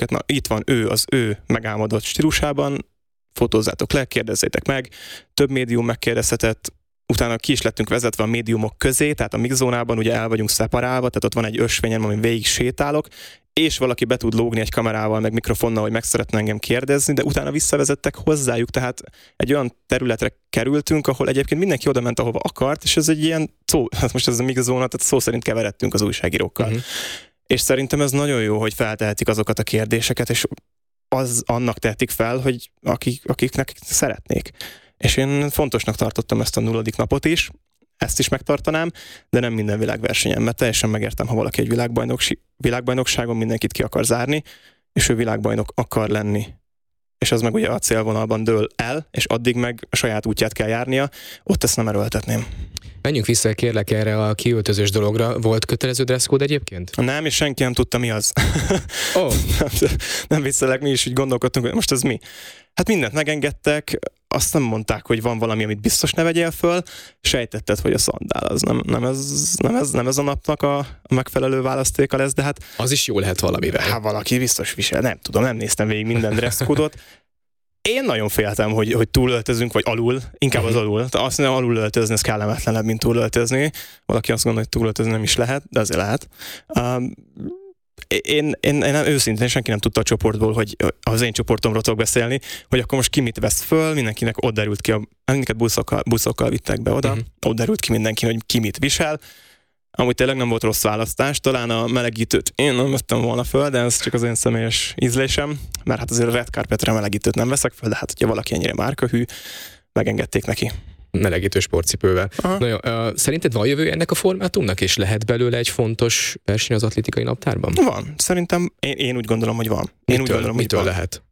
Na, itt van ő az ő megálmodott stílusában, fotózzátok le, kérdezzétek meg, több médium megkérdezhetett, utána ki is lettünk vezetve a médiumok közé, tehát a mixzónában ugye el vagyunk szeparálva, tehát ott van egy ösvényem, amin végig sétálok, és valaki be tud lógni egy kamerával, meg mikrofonnal, hogy meg szeretne engem kérdezni, de utána visszavezettek hozzájuk, tehát egy olyan területre kerültünk, ahol egyébként mindenki oda ment, ahova akart, és ez egy ilyen most ez a mixzóna, tehát szó szerint keveredtünk az újságírókkal. Uh-huh. És szerintem ez nagyon jó, hogy feltehetik azokat a kérdéseket, és annak tehetik fel, hogy akiknek szeretnék. És én fontosnak tartottam ezt a 0. napot is, ezt is megtartanám, de nem minden világversenyen, mert teljesen megértem, ha valaki egy világbajnokságon mindenkit ki akar zárni, és ő világbajnok akar lenni. És az meg ugye a célvonalban dől el, és addig meg a saját útját kell járnia, ott ezt nem erőltetném. Menjünk vissza, kérlek, erre a kiöltözős dologra. Volt kötelező dresszkód egyébként? Nem, és senki nem tudta, mi az. Oh. Nem viccelek, mi is úgy gondolkodtunk, hogy most ez mi. Hát mindent megengedtek, azt nem mondták, hogy van valami, amit biztos ne vegyél föl, sejtetted, hogy a szandál az nem ez a napnak a megfelelő választéka lesz, de hát... Az is jó lehet valamivel. Hát valaki biztos visel, nem tudom, nem néztem végig minden dresszkódot. Én nagyon féltem, hogy túlöltözünk, vagy alul, inkább az alul. Azt mondom, alul öltözni, ez kellemetlenebb, mint túlöltözni. Valaki azt gondolja, hogy túlöltözni nem is lehet, de azért lehet. Én őszintén senki nem tudta a csoportból, hogy az én csoportomról tudok beszélni, hogy akkor most ki mit vesz föl, mindenkinek ott derült ki, minket buszokkal vittek be oda, ott derült ki mindenki, hogy ki mit visel. Amúgy tényleg nem volt rossz választás, talán a melegítőt én nem vettem volna föl, de ez csak az én személyes ízlésem, mert hát azért a red carpetre melegítőt nem veszek föl, de hát hogyha valaki ennyire márkahű, megengedték neki. Melegítő sportcipővel. Na jó, szerinted van jövő ennek a formátumnak, és lehet belőle egy fontos verseny az atlétikai naptárban? Van. Szerintem én úgy gondolom, hogy van. Mitől lehet?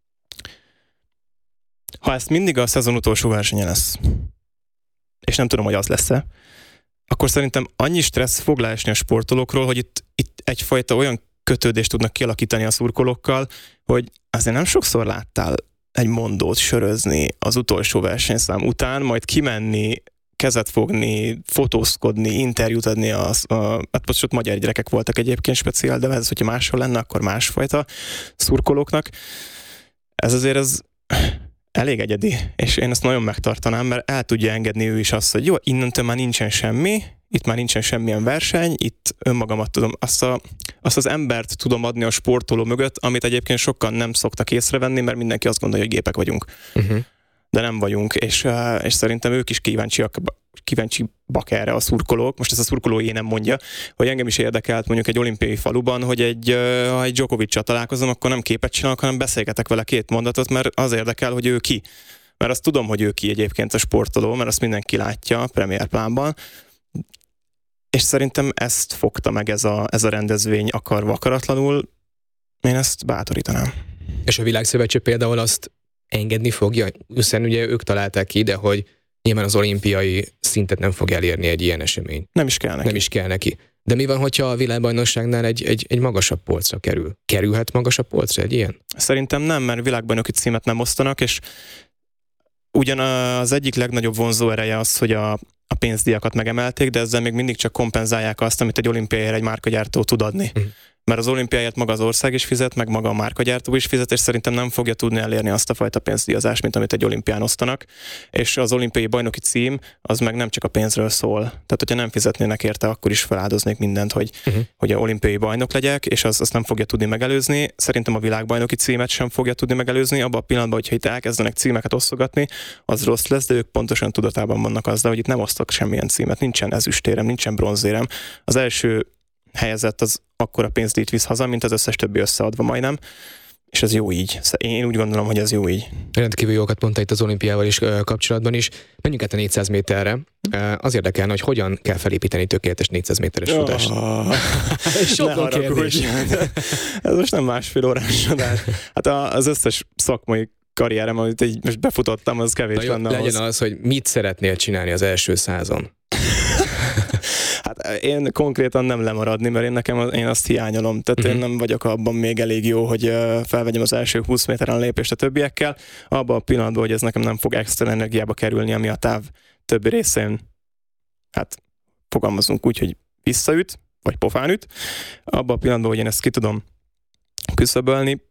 Ha ezt mindig a szezon utolsó versenye lesz, és nem tudom, hogy az lesz-e, akkor szerintem annyi stressz fog leesni a sportolókról, hogy itt egyfajta olyan kötődést tudnak kialakítani a szurkolókkal, hogy azért nem sokszor láttál egy mondót sörözni az utolsó versenyszám után, majd kimenni, kezet fogni, fotózkodni, interjút adni, hát most ott magyar gyerekek voltak egyébként speciál, de ez, hogyha máshol lenne, akkor másfajta szurkolóknak. Ez elég egyedi, és én ezt nagyon megtartanám, mert el tudja engedni ő is azt, hogy jó, innentől már nincsen semmi, itt már nincsen semmilyen verseny, itt önmagamat tudom, azt az embert tudom adni a sportoló mögött, amit egyébként sokan nem szoktak észrevenni, mert mindenki azt gondolja, hogy gépek vagyunk. De nem vagyunk, és szerintem ők is kíváncsiak erre a szurkolók. Most ez a szurkoló nem mondja, hogy engem is érdekelt mondjuk egy olimpiai faluban, hogy ha egy Djokovic-sal találkozom, akkor nem képet csinálok, hanem beszélgetek vele 2 mondatot, mert az érdekel, hogy ő ki. Mert azt tudom, hogy ő ki egyébként a sportoló, mert azt mindenki látja a Premier Plánban. És szerintem ezt fogta meg ez a rendezvény akarva akaratlanul. Én ezt bátorítanám. És a Világszövetség például azt engedni fogja, hiszen ugye ők találták ki ide, hogy nyilván az olimpiai szintet nem fog elérni egy ilyen esemény. Nem is kell neki. De mi van, hogyha a világbajnokságnál egy magasabb polcra kerül? Kerülhet magasabb polcra egy ilyen? Szerintem nem, mert világbajnoki címet nem osztanak, és ugyan az egyik legnagyobb vonzó ereje az, hogy a pénzdíjakat megemelték, de ezzel még mindig csak kompenzálják azt, amit egy olimpiáért egy márkagyártó tud adni. Mert az olimpiáért maga az ország is fizet, meg maga a márkagyártó is fizet, és szerintem nem fogja tudni elérni azt a fajta pénzdíjazást, mint amit egy olimpián osztanak. És az olimpiai bajnoki cím, az meg nem csak a pénzről szól. Tehát, hogyha nem fizetnének érte, akkor is feláldoznék mindent, hogy a olimpiai bajnok legyek, és azt nem fogja tudni megelőzni. Szerintem a világbajnoki címet sem fogja tudni megelőzni. Abban a pillanatban, hogyha itt elkezdenek címeket osztogatni, az rossz lesz, de ők pontosan tudatában vannak azzal, hogy itt nem osztok semmilyen címet, nincsen ezüstérem, nincsen bronzérem. Az első helyezett az akkora pénzdíjat visz haza, mint az összes többi összeadva majdnem, és ez jó így. Én úgy gondolom, hogy ez jó így. Rendkívül jókat mondta itt az olimpiával is kapcsolatban is. Menjünk át a 400 méterre. Az érdekelne, hogy hogyan kell felépíteni tökéletes 400 méteres futást. Sok kérdés. Ez most nem 1,5 órás adás. Hát az összes szakmai karrierem, amit most befutottam, az kevés lenne ahhoz. Legyen az, hogy mit szeretnél csinálni az első 100-on. Hát én konkrétan nem lemaradni, mert én azt hiányolom. Tehát én nem vagyok abban még elég jó, hogy felvegyem az első 20 méteren a lépést a többiekkel. Abban a pillanatban, hogy ez nekem nem fog extra energiába kerülni, ami a táv többi részén, hát fogalmazunk úgy, hogy visszaüt, vagy pofán üt. Abban a pillanatban, hogy én ezt ki tudom küszöbölni,